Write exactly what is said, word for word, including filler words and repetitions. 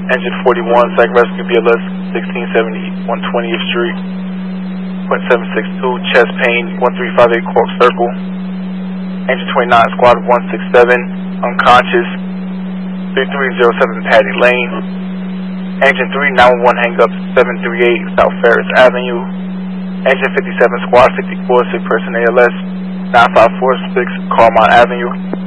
Engine forty-one, Psych Rescue B L S sixteen seventy, one twentieth Street. point seven six two, chest pain, one three five eight Cork Circle. Engine twenty-nine, Squad one six seven, unconscious, three three zero seven Patty Lane. Engine three, nine one one hang up, seven three eight South Ferris Avenue. Engine fifty-seven, Squad fifty-four, sick person A L S, nine five four six Carmine Avenue.